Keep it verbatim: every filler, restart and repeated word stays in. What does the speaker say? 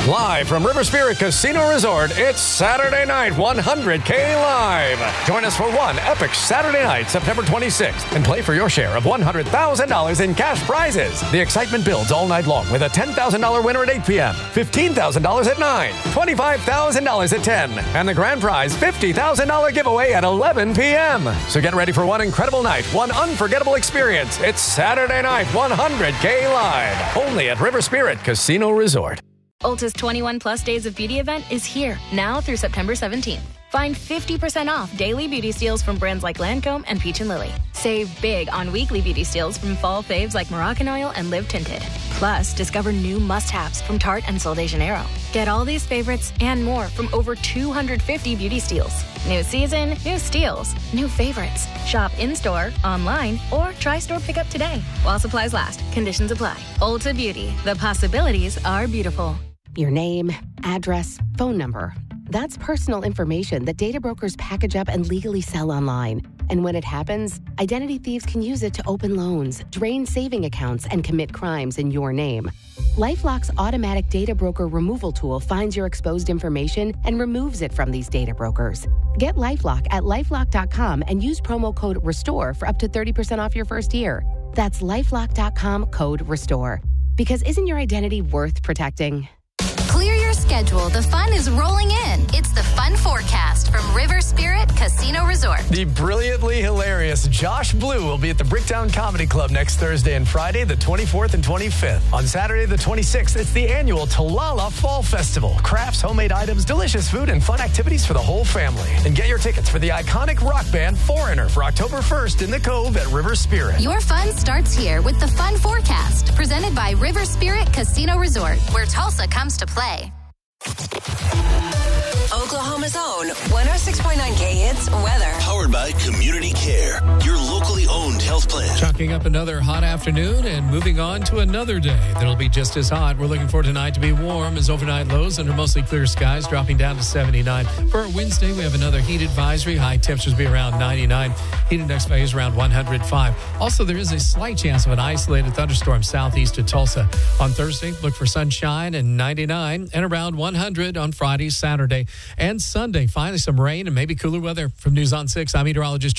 Live from River Spirit Casino Resort, it's Saturday Night one hundred K Live. Join us for one epic Saturday night, September twenty-sixth, and play for your share of one hundred thousand dollars in cash prizes. The excitement builds all night long with a ten thousand dollars winner at eight p.m., fifteen thousand dollars at nine, twenty-five thousand dollars at ten, and the grand prize fifty thousand dollars giveaway at eleven p.m. So get ready for one incredible night, one unforgettable experience. It's Saturday Night one hundred K Live, only at River Spirit Casino Resort. Ulta's twenty-one plus Days of Beauty event is here, now through September seventeenth. Find fifty percent off daily beauty steals from brands like Lancome and Peach and Lily. Save big on weekly beauty steals from fall faves like Moroccan Oil and Live Tinted. Plus, discover new must-haves from Tarte and Sol de Janeiro. Get all these favorites and more from over two hundred fifty beauty steals. New season, new steals, new favorites. Shop in-store, online, or try store pickup today. While supplies last, conditions apply. Ulta Beauty, the possibilities are beautiful. Your name, address, phone number. That's personal information that data brokers package up and legally sell online. And when it happens, identity thieves can use it to open loans, drain saving accounts, and commit crimes in your name. LifeLock's automatic data broker removal tool finds your exposed information and removes it from these data brokers. Get LifeLock at lifelock dot com and use promo code RESTORE for up to thirty percent off your first year. That's lifelock dot com, code RESTORE. Because isn't your identity worth protecting? Clear your schedule. The fun is rolling in. It's the Fun Forecast from River Spirit Casino Resort. The brilliantly hilarious Josh Blue will be at the Bricktown Comedy Club next Thursday and Friday, the twenty-fourth and twenty-fifth. On Saturday, the twenty-sixth, it's the annual Talala Fall Festival. Crafts, homemade items, delicious food, and fun activities for the whole family. And get your tickets for the iconic rock band Foreigner for October first in the Cove at River Spirit. Your fun starts here with the Fun Forecast, presented by River Spirit Casino Resort, where Tulsa comes to play. Oklahoma's own one oh six point nine K Hits weather. Powered by Community Care, your locally owned health plan. Chalking up another hot afternoon and moving on to another day that'll be just as hot. We're looking for tonight to be warm as overnight lows under mostly clear skies, dropping down to seventy-nine. For our Wednesday, we have another heat advisory. High temperatures be around ninety-nine. Heat index values around one hundred five. Also, there is a slight chance of an isolated thunderstorm southeast of Tulsa. On Thursday, look for sunshine and ninety-nine and around one hundred on Friday, Saturday, and Sunday. Finally, some rain and maybe cooler weather. From News on six, I'm meteorologist